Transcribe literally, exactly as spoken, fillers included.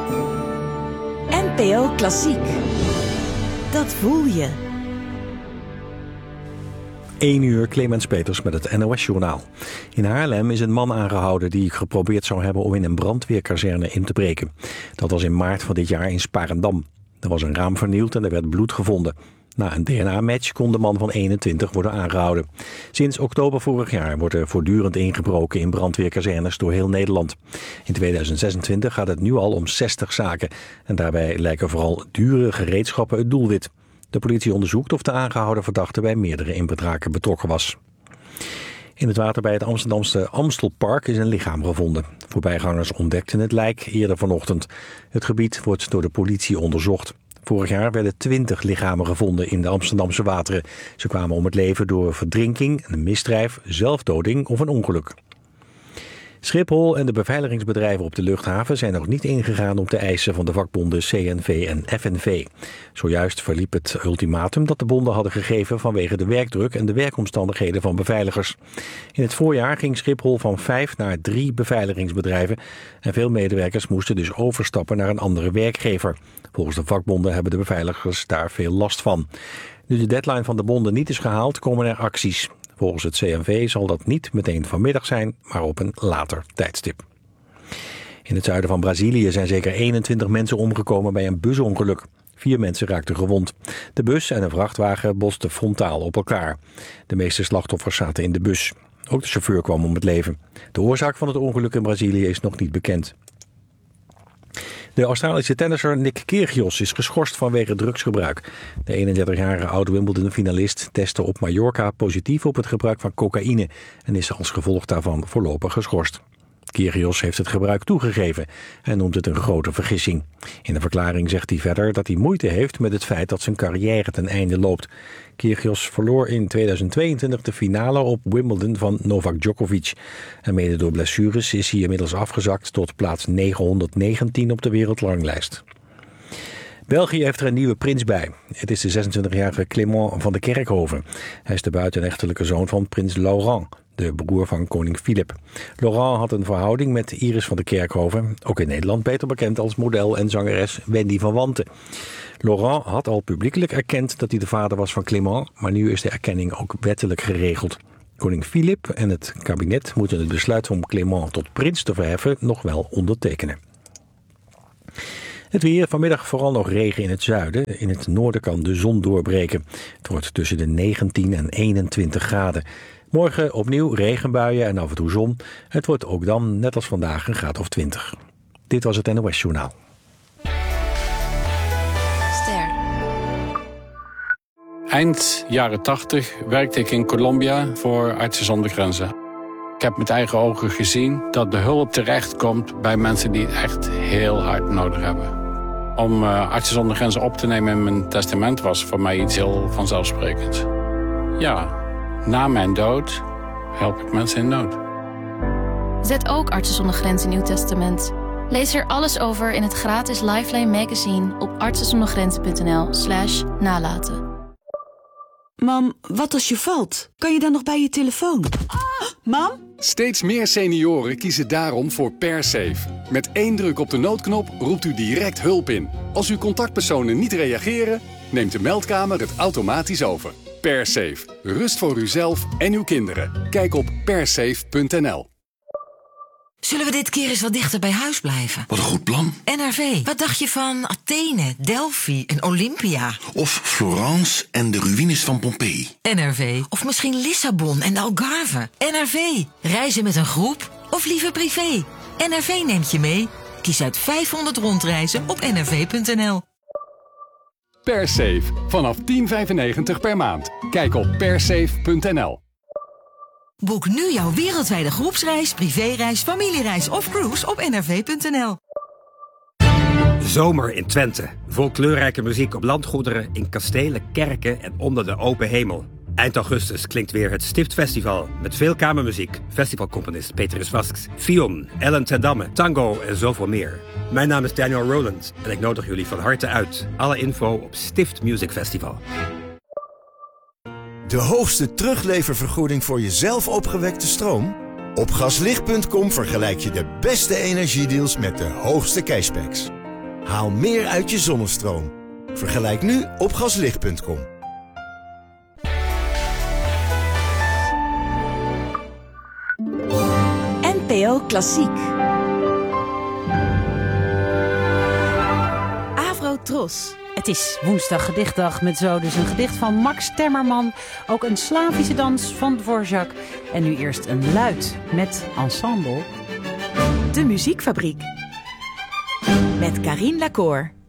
N P O Klassiek. Dat voel je. één uur, Clemens Peters met het N O S-journaal. In Haarlem is een man aangehouden die geprobeerd zou hebben om in een brandweerkazerne in te breken. Dat was in maart van dit jaar in Sparendam. Er was een raam vernield en er werd bloed gevonden. Na een D N A-match kon de man van eenentwintig worden aangehouden. Sinds oktober vorig jaar wordt er voortdurend ingebroken in brandweerkazernes door heel Nederland. In tweeduizend zesentwintig gaat het nu al om zestig zaken. En daarbij lijken vooral dure gereedschappen het doelwit. De politie onderzoekt of de aangehouden verdachte bij meerdere inbraken betrokken was. In het water bij het Amsterdamse Amstelpark is een lichaam gevonden. Voorbijgangers ontdekten het lijk eerder vanochtend. Het gebied wordt door de politie onderzocht. Vorig jaar werden twintig lichamen gevonden in de Amsterdamse wateren. Ze kwamen om het leven door verdrinking, een misdrijf, zelfdoding of een ongeluk. Schiphol en de beveiligingsbedrijven op de luchthaven zijn nog niet ingegaan op de eisen van de vakbonden C N V en F N V. Zojuist verliep het ultimatum dat de bonden hadden gegeven vanwege de werkdruk en de werkomstandigheden van beveiligers. In het voorjaar ging Schiphol van vijf naar drie beveiligingsbedrijven en veel medewerkers moesten dus overstappen naar een andere werkgever. Volgens de vakbonden hebben de beveiligers daar veel last van. Nu de deadline van de bonden niet is gehaald, komen er acties. Volgens het C N V zal dat niet meteen vanmiddag zijn, maar op een later tijdstip. In het zuiden van Brazilië zijn zeker eenentwintig mensen omgekomen bij een busongeluk. Vier mensen raakten gewond. De bus en een vrachtwagen botsten frontaal op elkaar. De meeste slachtoffers zaten in de bus. Ook de chauffeur kwam om het leven. De oorzaak van het ongeluk in Brazilië is nog niet bekend. De Australische tennisser Nick Kyrgios is geschorst vanwege drugsgebruik. De eenendertigjarige oud-Wimbledon-finalist testte op Mallorca positief op het gebruik van cocaïne en is als gevolg daarvan voorlopig geschorst. Kyrgios heeft het gebruik toegegeven en noemt het een grote vergissing. In de verklaring zegt hij verder dat hij moeite heeft met het feit dat zijn carrière ten einde loopt. Kyrgios verloor in tweeduizend tweeëntwintig de finale op Wimbledon van Novak Djokovic. En mede door blessures is hij inmiddels afgezakt tot plaats negenhonderdnegentien op de wereldranglijst. België heeft er een nieuwe prins bij. Het is de zesentwintigjarige Clément van de Kerkhoven. Hij is de buitenechtelijke zoon van prins Laurent, de broer van koning Filip. Laurent had een verhouding met Iris van de Kerkhoven, ook in Nederland beter bekend als model en zangeres Wendy van Wanten. Laurent had al publiekelijk erkend dat hij de vader was van Clément, maar nu is de erkenning ook wettelijk geregeld. Koning Filip en het kabinet moeten het besluit om Clément tot prins te verheffen nog wel ondertekenen. Het weer, vanmiddag vooral nog regen in het zuiden. In het noorden kan de zon doorbreken. Het wordt tussen de negentien en eenentwintig graden. Morgen opnieuw regenbuien en af en toe zon. Het wordt ook dan, net als vandaag, een graad of twintig. Dit was het N O S-journaal. Ster. Eind jaren tachtig werkte ik in Colombia voor Artsen zonder Grenzen. Ik heb met eigen ogen gezien dat de hulp terechtkomt bij mensen die het echt heel hard nodig hebben. Om uh, Artsen zonder Grenzen op te nemen in mijn testament was voor mij iets heel vanzelfsprekends. Ja, na mijn dood help ik mensen in nood. Zet ook Artsen zonder Grenzen in uw testament. Lees er alles over in het gratis Lifeline magazine op artsenzondergrenzen.nl slash nalaten. Mam, wat als je valt? Kan je dan nog bij je telefoon? Ah, mam? Steeds meer senioren kiezen daarom voor PearSafe. Met één druk op de noodknop roept u direct hulp in. Als uw contactpersonen niet reageren, neemt de meldkamer het automatisch over. PearSafe. Rust voor uzelf en uw kinderen. Kijk op pearsafe punt n l. Zullen we dit keer eens wat dichter bij huis blijven? Wat een goed plan. N R V, wat dacht je van Athene, Delphi en Olympia? Of Florence en de ruïnes van Pompeii. N R V, of misschien Lissabon en de Algarve. N R V, reizen met een groep of liever privé? N R V neemt je mee. Kies uit vijfhonderd rondreizen op n r v punt n l. PearSafe, vanaf tien vijfennegentig per maand. Kijk op pearsafe punt n l. Boek nu jouw wereldwijde groepsreis, privéreis, familiereis of cruise op n r v punt n l. Zomer in Twente. Vol kleurrijke muziek op landgoederen, in kastelen, kerken en onder de open hemel. Eind augustus klinkt weer het Stiftfestival met veel kamermuziek, festivalcomponist Petrus Vasks, Fion, Ellen ten Damme, tango en zoveel meer. Mijn naam is Daniel Rowland en ik nodig jullie van harte uit. Alle info op Stift Music Festival. De hoogste terugleververgoeding voor je zelf opgewekte stroom? Op gaslicht punt com vergelijk je de beste energiedeals met de hoogste cashbacks. Haal meer uit je zonnestroom. Vergelijk nu op gaslicht punt com. N P O Klassiek. Avro Tros. Het is woensdag gedichtdag met zo dus een gedicht van Max Temmerman. Ook een Slavische dans van Dvorak. En nu eerst een luid met ensemble. De Muziekfabriek. Met Carine Lacour.